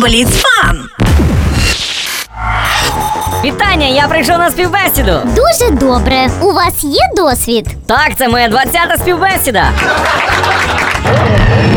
Blitz Fun! Вітання, я прийшов на співбесіду. Дуже добре. У вас є досвід? Так, це моя 20-та співбесіда.